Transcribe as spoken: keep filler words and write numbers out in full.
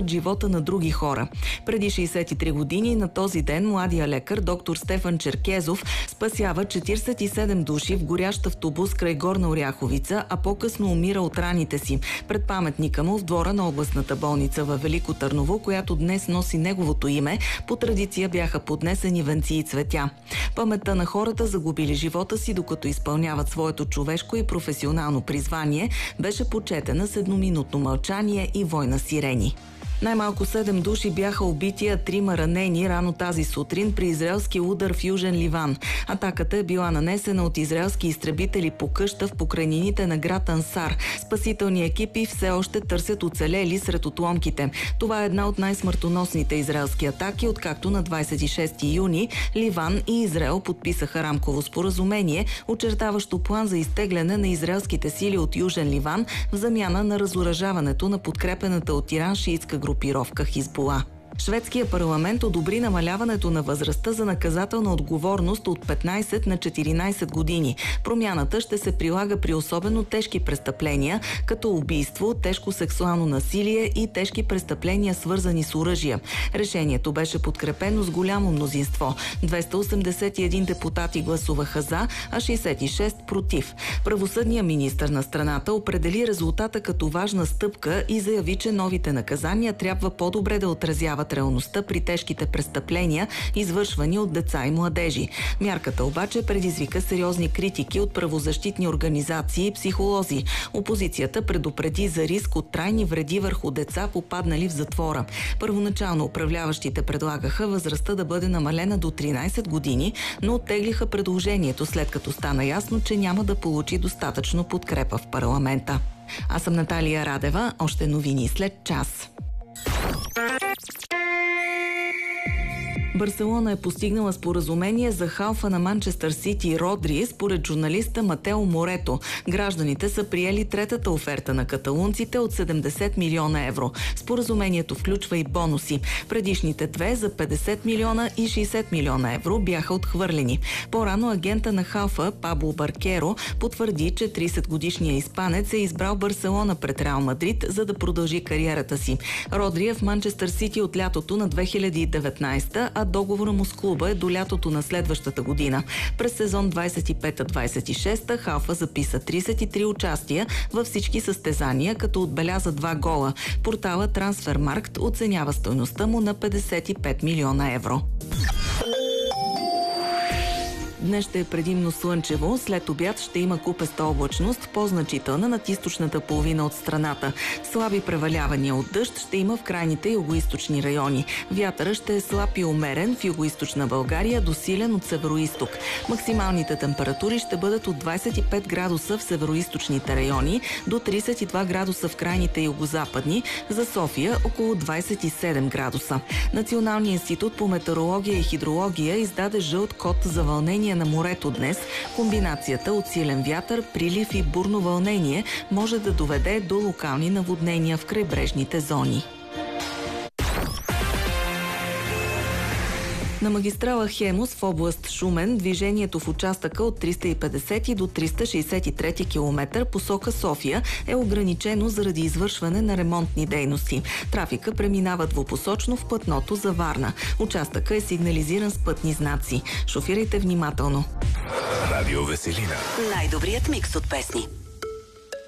живота на други хора. Преди шейсет и три години на този ден младия лекар доктор Стефан Черкезов спасява четиридесет и седем души в горящ автобус край Горна Оряховица, а по-късно умира от раните си пред паметника му в двора на областната болница във Велико Търново, която днес носи неговото име. По традиция бяха поднесени венци и цветя. Паметта на хората, загубили живота си, докато изпълняват своето човешко и професионално призвание, беше почетена с едноминутно мълчание и вой на сирени. Най-малко седем души бяха убити, а трима ранени рано тази сутрин при израелски удар в Южен Ливан. Атаката е била нанесена от израелски изтребители по къща в покрайнините на град Ансар. Спасителни екипи все още търсят оцелели сред отломките. Това е една от най-смъртоносните израелски атаки, откакто на двадесет и шести юни Ливан и Израел подписаха рамково споразумение, очертаващо план за изтегляне на израелските сили от Южен Ливан в замяна на разоръжаването на подкрепената от Иран шиитска групировка Хизбула. Шведския парламент одобри намаляването на възрастта за наказателна отговорност от петнадесет на четиринадесет години. Промяната ще се прилага при особено тежки престъпления, като убийство, тежко сексуално насилие и тежки престъпления, свързани с оръжия. Решението беше подкрепено с голямо мнозинство. двеста осемдесет и един депутати гласуваха за, а шейсет и шест против. Правосъдният министър на страната определи резултата като важна стъпка и заяви, че новите наказания трябва по-добре да отразяват реалността при тежките престъпления, извършвани от деца и младежи. Мярката обаче предизвика сериозни критики от правозащитни организации и психолози. Опозицията предупреди за риск от трайни вреди върху деца, попаднали в затвора. Първоначално управляващите предлагаха възрастта да бъде намалена до тринадесет години, но оттеглиха предложението, след като стана ясно, че няма да получи достатъчно подкрепа в парламента. Аз съм Наталия Радева. Още новини след час. Барселона е постигнала споразумение за халфа на Манчестър Сити Родри, според журналиста Матео Морето. Гражданите са приели третата оферта на каталунците от седемдесет милиона евро. Споразумението включва и бонуси. Предишните две за петдесет милиона и шейсет милиона евро бяха отхвърлени. По-рано агента на халфа Пабло Баркеро потвърди, че тридесетгодишният испанец е избрал Барселона пред Реал Мадрид, за да продължи кариерата си. Родри е в Манчестър Сити от лятото на две хиляди и деветнадесета, а договора му с клуба е до лятото на следващата година. През сезон двадесет и пета двадесет и шеста халфа записа тридесет и три участия във всички състезания, като отбеляза два гола. Портала Трансфермаркт оценява стойността му на петдесет и пет милиона евро. Днес ще е предимно слънчево, след обяд ще има купеста облачност, по-значителна над източната половина от страната. Слаби превалявания от дъжд ще има в крайните югоизточни райони. Вятърът ще е слаб и умерен в югоизточна България, до силен от североизток. Максималните температури ще бъдат от двадесет и пет градуса в североизточните райони до тридесет и два градуса в крайните югозападни, за София около двадесет и седем градуса. Националният институт по метеорология и хидрология издаде жълт код за вълнение на морето днес. Комбинацията от силен вятър, прилив и бурно вълнение може да доведе до локални наводнения в крайбрежните зони. На магистрала Хемус в област Шумен движението в участъка от триста и петдесети до триста шейсет и трети километър посока София е ограничено заради извършване на ремонтни дейности. Трафика преминава двупосочно в платното за Варна. Участъка е сигнализиран с пътни знаци. Шофирайте внимателно. Радио Веселина. Най-добрият микс от песни.